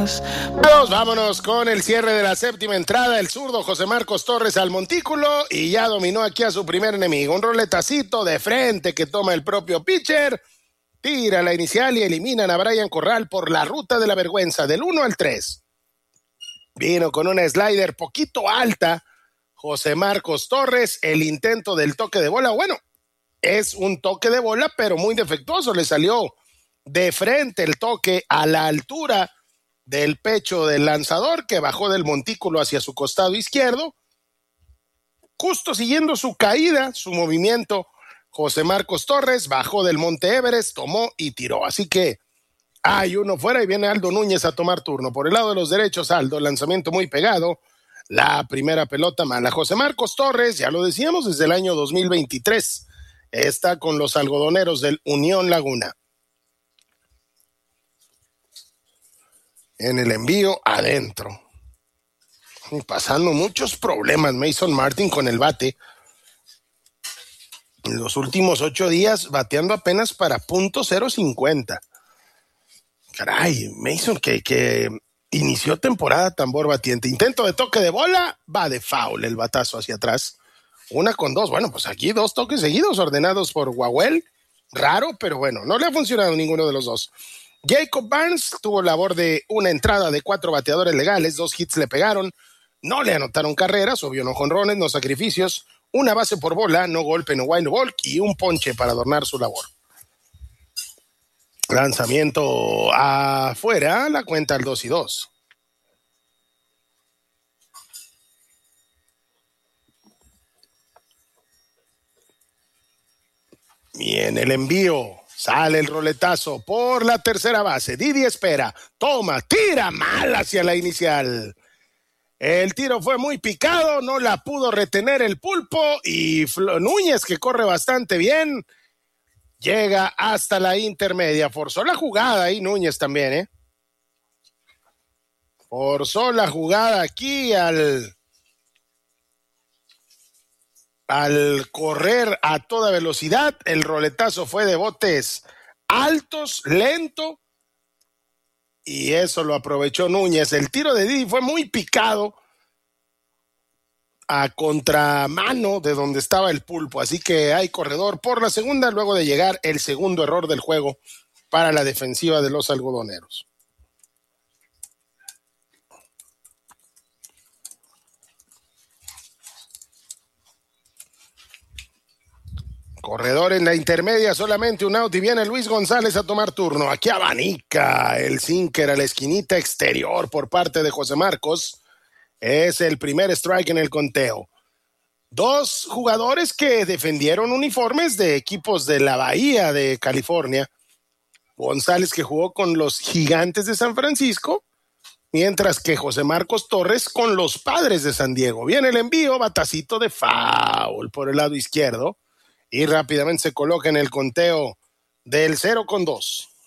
sueños. Vámonos con el cierre de la séptima entrada. El zurdo José Marcos Torres al montículo y ya dominó aquí a su primer enemigo. Un roletacito de frente que toma el propio pitcher. Tira la inicial y eliminan a Brian Corral por la ruta de la vergüenza del 1 al 3. Vino con una slider poquito alta José Marcos Torres. El intento del toque de bola, bueno, es un toque de bola, pero muy defectuoso. Le salió de frente el toque a la altura del pecho del lanzador, que bajó del montículo hacia su costado izquierdo. Justo siguiendo su caída, su movimiento, José Marcos Torres bajó del Monte Everest, tomó y tiró. Así que hay uno fuera y viene Aldo Núñez a tomar turno. Por el lado de los derechos, Aldo, lanzamiento muy pegado. La primera pelota mala. José Marcos Torres, ya lo decíamos, desde el año 2023. Está con los algodoneros del Unión Laguna. En el envío, adentro. Pasando muchos problemas Mason Martin con el bate. En los últimos 8 días, bateando apenas para .050. Caray, Mason que inició temporada tambor batiente. Intento de toque de bola, va de foul el batazo hacia atrás. 1-2. Bueno, pues aquí 2 toques seguidos ordenados por Wawel. Raro, pero bueno, no le ha funcionado ninguno de los dos. Jacob Barnes tuvo labor de una entrada de 4 bateadores legales, 2 hits le pegaron, no le anotaron carreras, obvio no jonrones, no sacrificios, una base por bola, no golpe, no wild ball y un ponche para adornar su labor. Lanzamiento afuera, la cuenta al 2-2. Bien, el envío. Sale el roletazo por la tercera base. Didi espera, toma, tira mal hacia la inicial. El tiro fue muy picado, no la pudo retener el pulpo y Núñez, que corre bastante bien, llega hasta la intermedia. Forzó la jugada ahí Núñez también, Forzó la jugada aquí al correr a toda velocidad. El roletazo fue de botes altos, lento, y eso lo aprovechó Núñez. El tiro de Didi fue muy picado a contramano de donde estaba el pulpo, así que hay corredor por la segunda luego de llegar el segundo error del juego para la defensiva de los algodoneros. Corredor en la intermedia, solamente un out y viene Luis González a tomar turno. Aquí abanica el sinker a la esquinita exterior por parte de José Marcos. Es el primer strike en el conteo. 2 jugadores que defendieron uniformes de equipos de la Bahía de California. González, que jugó con los Gigantes de San Francisco, mientras que José Marcos Torres con los Padres de San Diego. Viene el envío, batacito de foul por el lado izquierdo. Y rápidamente se coloca en el conteo del 0-2.